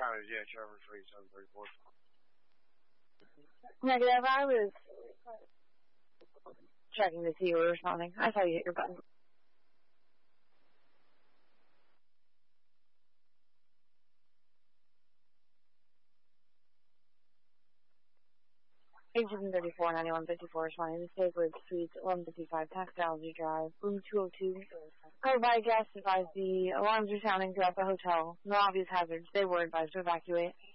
County Jail, Trevor 3734. Negative, I was checking to see you were responding. I saw you hit your button. Agent 349154 responding to Sacred Suites 155 Taxology Drive, room 202. By guests advised the alarms are sounding throughout the hotel. No obvious hazards. They were advised to evacuate.